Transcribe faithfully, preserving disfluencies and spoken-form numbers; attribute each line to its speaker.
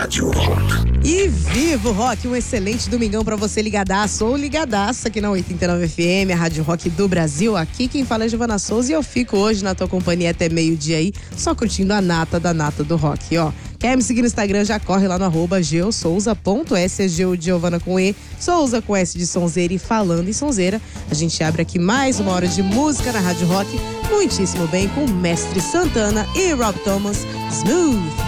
Speaker 1: Rádio Rock.
Speaker 2: E viva o rock, um excelente domingão pra você ligadaço ou ligadaça aqui na oitenta e nove F M, a Rádio Rock do Brasil. Aqui quem fala é Giovana Souza e eu fico hoje na tua companhia até meio-dia aí, só curtindo a nata da nata do rock, ó. Quer me seguir no Instagram? Já corre lá no arroba geosouza ponto s, é Geo de Giovana com E, Souza com S de sonzeira. E falando em sonzeira, a gente abre aqui mais uma hora de música na Rádio Rock, muitíssimo bem com Mestre Santana e Rob Thomas, Smooth.